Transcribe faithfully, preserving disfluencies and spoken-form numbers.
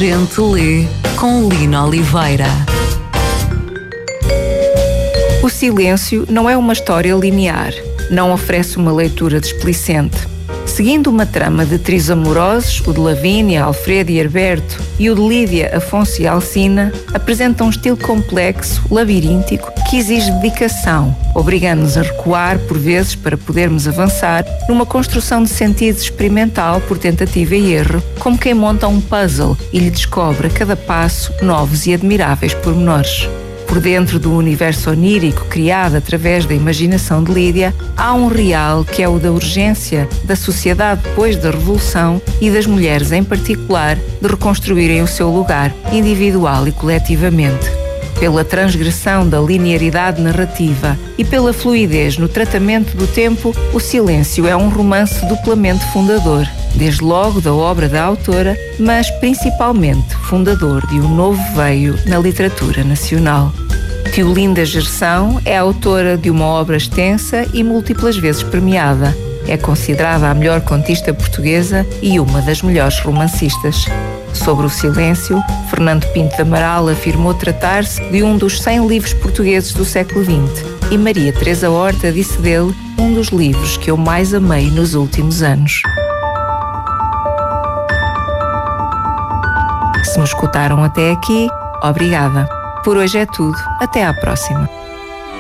gente lê com Lina Oliveira. O silêncio não é uma história linear, não oferece uma leitura displicente. Seguindo uma trama de trios amorosos, o de Lavínia, Alfredo e Herberto, e o de Lídia, Afonso e Alcina, apresenta um estilo complexo, labiríntico, que exige dedicação, obrigando-nos a recuar por vezes para podermos avançar numa construção de sentido experimental por tentativa e erro, como quem monta um puzzle e lhe descobre a cada passo novos e admiráveis pormenores. Por dentro do universo onírico criado através da imaginação de Lídia, há um real que é o da urgência da sociedade depois da Revolução e das mulheres em particular de reconstruírem o seu lugar, individual e coletivamente. Pela transgressão da linearidade narrativa e pela fluidez no tratamento do tempo, O Silêncio é um romance duplamente fundador, desde logo da obra da autora, mas principalmente fundador de um novo veio na literatura nacional. Teolinda Gerção é autora de uma obra extensa e múltiplas vezes premiada. É considerada a melhor contista portuguesa e uma das melhores romancistas. Sobre O Silêncio, Fernando Pinto de Amaral afirmou tratar-se de um dos cem livros portugueses do século vinte e Maria Teresa Horta disse dele um dos livros que eu mais amei nos últimos anos. Se me escutaram até aqui, obrigada. Por hoje é tudo. Até à próxima.